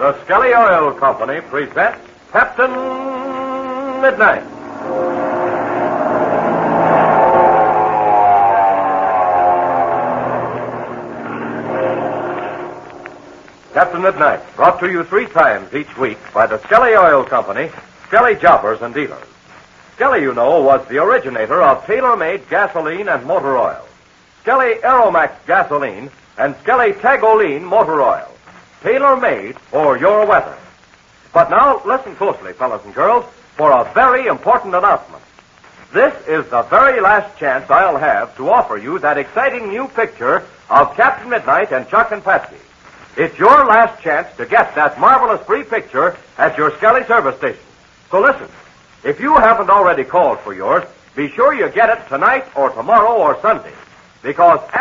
The Skelly Oil Company presents Captain Midnight. Captain Midnight, brought to you 3 times each week by the Skelly Oil Company, Skelly Jobbers and Dealers. Skelly, you know, was the originator of tailor-made gasoline and motor oil. Skelly Aeromax gasoline and Skelly Tagoline motor oil. Tailor-made for your weather. But now, listen closely, fellas and girls, for a very important announcement. This is the very last chance I'll have to offer you that exciting new picture of Captain Midnight and Chuck and Patsy. It's your last chance to get that marvelous free picture at your Skelly service station. So listen, if you haven't already called for yours, be sure you get it tonight or tomorrow or Sunday. Because